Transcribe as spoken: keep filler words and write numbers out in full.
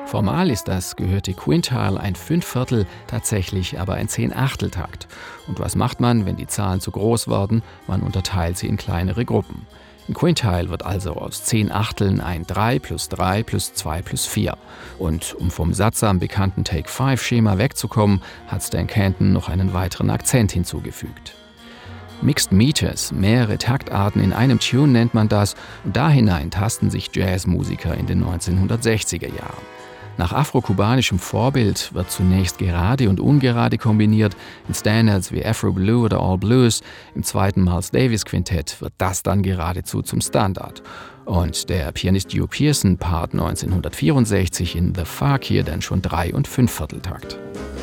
Formal ist das gehörte Quintile ein Fünfviertel, tatsächlich aber ein Zehnachteltakt. Und was macht man, wenn die Zahlen zu groß werden? Man unterteilt sie in kleinere Gruppen. In Quintile wird also aus zehn Achteln ein drei plus drei plus zwei plus vier. Und um vom sattsam bekannten Take-Five-Schema wegzukommen, hat Stan Kenton noch einen weiteren Akzent hinzugefügt. Mixed Meters, mehrere Taktarten in einem Tune nennt man das, und da hinein tasten sich Jazzmusiker in den neunzehnhundertsechziger Jahren. Nach afro-kubanischem Vorbild wird zunächst gerade und ungerade kombiniert, in Standards wie Afro Blue oder All Blues, im zweiten Miles Davis Quintett wird das dann geradezu zum Standard. Und der Pianist Hugh Pearson paart neunzehnhundertvierundsechzig in The Fakir dann schon Drei- und Fünfvierteltakt.